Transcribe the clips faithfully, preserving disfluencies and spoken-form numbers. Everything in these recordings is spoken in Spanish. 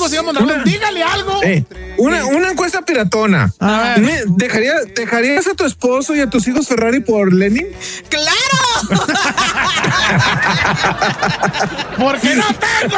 señor Mondragón, dígale algo. Eh, una, una encuesta piratona. A ver. ¿Dejaría, ¿Dejarías a tu esposo y a tus hijos Ferrari por Lenin? ¡Claro! ¿Por qué no tengo?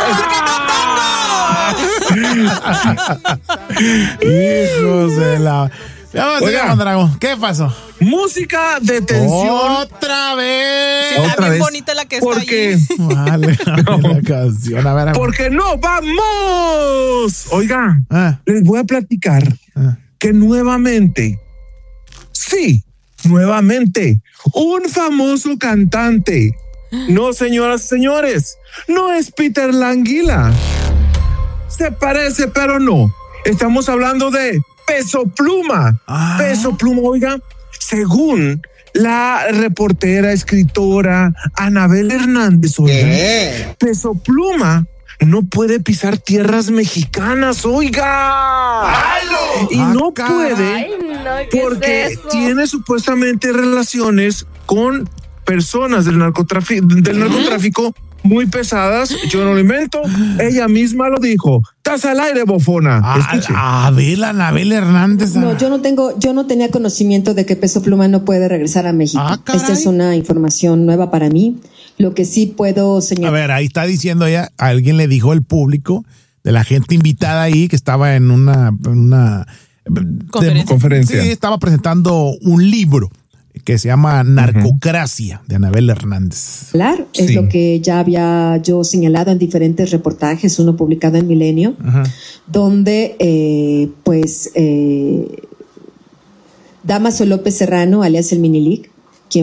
Hijos de la... Vamos, señor Mondragón, ¿qué pasó? Música de tensión. Otra vez. Sí, está Otra bien vez. bonita la que está Porque, ahí. Vale, no. La canción. A ver, a ver. porque no vamos. Oiga, Ah. les voy a platicar Ah. que nuevamente, sí, nuevamente, un famoso cantante. No, señoras y señores, no es Peter Languila. Se parece, pero no. Estamos hablando de Peso Pluma. Ah. Peso Pluma, oiga, según la reportera, escritora Anabel Hernández, oiga, ¿Qué? Peso Pluma no puede pisar tierras mexicanas, oiga. Y Ah, no caray. puede Ay, no, ¿qué porque es eso? tiene supuestamente relaciones con personas del narcotráfico, del narcotráfico muy pesadas. Yo no lo invento. Ella misma lo dijo. Estás al aire, bofona. Escuche. A, a ver, Anabel Hernández. No, yo no tengo, yo no tenía conocimiento de que Peso Pluma no puede regresar a México. Ah, caray. Esta es una información nueva para mí. Lo que sí puedo A señalar. ver, ahí está diciendo ella, alguien le dijo el público de la gente invitada ahí que estaba en una, en una Conferencia. Conferencia. Sí, estaba presentando un libro que se llama Narcocracia, de Anabel Hernández. Es Sí. lo que ya había yo señalado en diferentes reportajes, uno publicado en Milenio, Ajá. donde eh, pues eh, Damaso López Serrano, alias el Minilic,